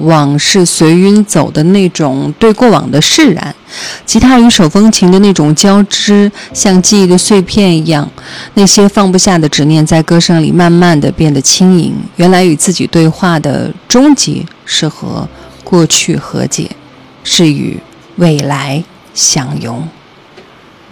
往事随云走的那种对过往的释然，吉他与手风琴的那种交织，像记忆的碎片一样，那些放不下的执念在歌声里慢慢的变得轻盈。原来与自己对话的终极是和过去和解，是与未来相拥。